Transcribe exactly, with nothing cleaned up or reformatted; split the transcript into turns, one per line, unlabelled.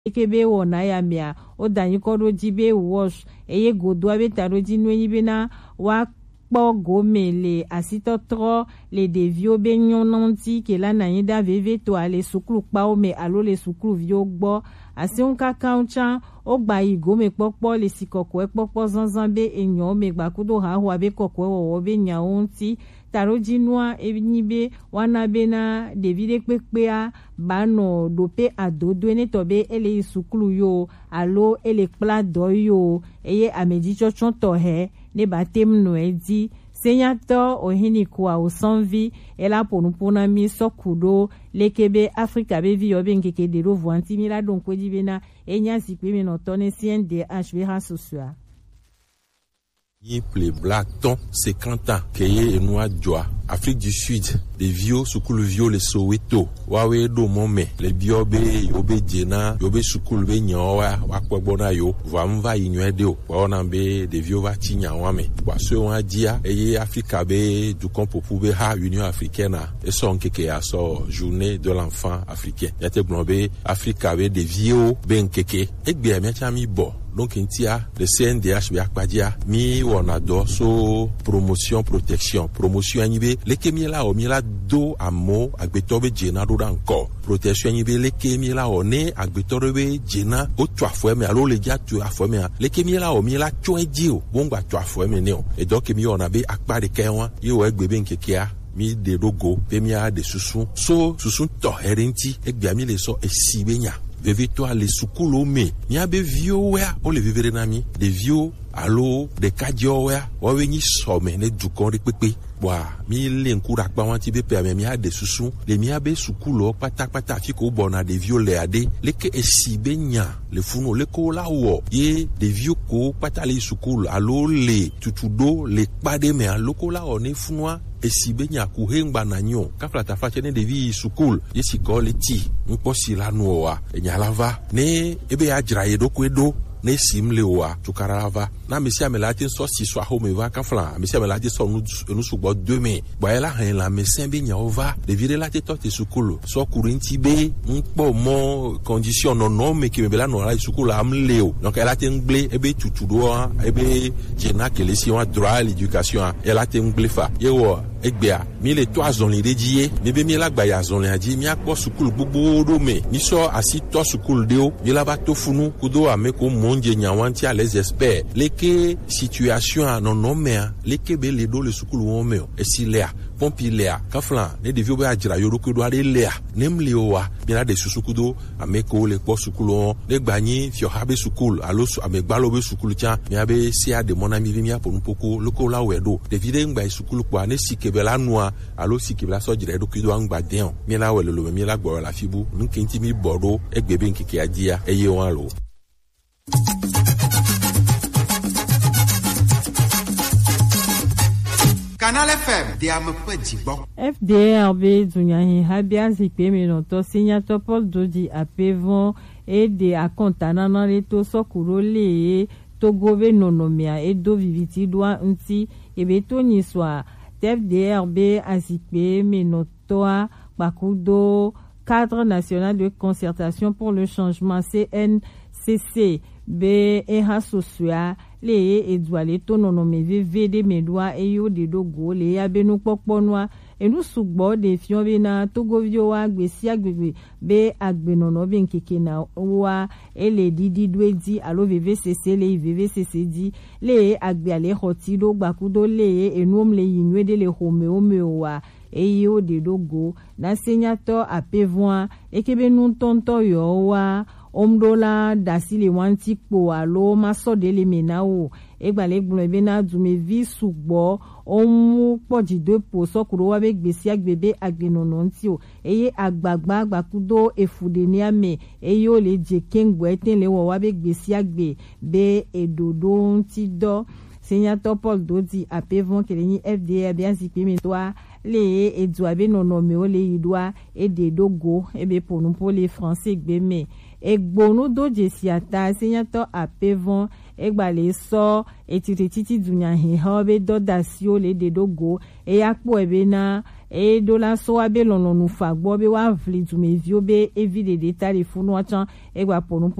ekebe wona ya mia o danyi kodo jibe wash eye godo abe taro jinwe yibena wa kpo gomele asitotro le devio be nyonanti ke la nayida veve to ale sukulu pa o me alo le sukulu vio gbo asi un kakauncha o gba igome popo le sikoko e popo zanzan be enyo me gba kudo ha ho abe kokko wo be nyaunti taro jinwa ebinibe wana bena devide pekpea bano dope adodo ne tobe ele sukulu yo alo ele kpla do yo eye ameji chochon to he ne batem no edi senyato ohini kwa osanvi ela ponupona mi sokudo lekebe Afrika be vi yobe nkeke de ro voanti mila donc wedi bena enya sikwe me no tone C N D H V ha sosua
Yéple black ton cinquante ans keye enua joa Afrique du Sud des vieux sukulu vieux les Soweto wawe do mome les biobe yobe jena yobe sukulu be nyawa wakpobona yo vamva inwede o wana be des vieux va tinya wame wa so wa dia eye Africa be du kompopu be ha Union africaine et son keke ya so journée de l'enfant africain yate blombe Africa be des vieux ben keke egbe mi chami bo donc intia le C N D H be akpadia mi wona do so promotion protection promotion anibe leke mi la o mi la do amo agbetobe jena do encore protection anibe leke mi la o ne agbetobe jena o twa fo me alo le ja tu afo me leke mi la o mi la twa di o bongba twa fo me ne o e donc mi ona be akpa de kenwa yi o egbe be nkekea mi de logo pe mi a de susun so susun to herinti egbe mi le so esibenya veve to ale sukulu me ni abe vio wea o le vivere na mi de vio alo de kadio wea wa we ni some ne dukon ri pepe wa mi le nkura pa wan ti be pe mi a de susun le mi abe sukulu pata pata fi ko bona de vio le ade le ke esibe nya le funo le ko la wo ye de vio ko pata le sukulu alo le tutudo le pade me alo ko la one funwa esibe nya ku hengba na nyo ka plata fa chene de vi sukulu yesi ko le ti npo si la no wa enya lava ne ebe ajra ye do ko edo ne simle wa tukarava na mesi amelati so si so home va ka flan mesi amelati so nu sugbo demain ba ela han la mesin be nya ova de vire la te tote sukulu so kurinti be npo mo condition non non me ki me bela no la sukulu amleo donc ela te ngle ebe tutudo ebe jena ke le si on droit à l'éducation ela te ngle fa yewo egbea mi le to azon le dedie me be mi la gba ya azon le adi mi akpo sukulu gbogbo do me ni so asi to sukulu de o mi la ba to funu kudo ameko monje nyawanti a les experts leke situation non non me leke be le do le sukulu wo me e si lea pompi lea kaflan ne devio be ajira yoro kudo ale lea nem leowa mi la de susukudo ameko le po sukulu le gbanyi fio habe sukulu alo amegbalo be sukulu cha mi abe si a de monami mi aponu poko loko la wedo de vide ngba sukulu kwa ne sike bela noa alo sike bela so jire do kudo angba den mi la wele lo mi la gbo la fibu nkenti mi bodo egbebe nkike adia eye wan lo
Canal F M de Amapejibon.
F D R B Dunyahi Habia Zikpe Menoto Signato Paul Dodi Apevon et de Akontana dans les to sokuro le Togove nonomia et do viviti doa unti et betoni soit F D R B Azikpe Menotoa Bakudo Cadre national de concertation pour le changement C N C C B E H Sosua le edwale tononome vv de medwa eyo de dogo le abenu poponwa enu sugbo de fion na togovio wa gbesi agbegbe be agbenono be nkeke na wa ele didi dwedi alo vvcc le vvcc di le agbe ale hoti do gbakudo le enum le yinwe de le homeo wa eyo de dogo na senator apevon ekebe nun tonto yo wa omdola dasile wanti po alo maso de le menao egbale gbon ebe na dume vi sugbo omu poji de po sokuro wa be gbesi agbebe agbenono nti o eye agbagba agbakudo efude ni ame eyo le je kengbo eten le wo wa be gbesi agbe be edodo nti do Senator Paul Dodi Apevon keleni F D R bien zipe metwa le edwabe nonome o le idwa e de dogo ebe ponu po le français gbeme egbonu do jesiata Senator Apevon egbale so etiti titi dunya he hobe do dasio le de dogo e yakpo ebe na e do la so abe lono nu fa gbo be wa vli tu me vi obe evi de de ta le funu achan e gba ponu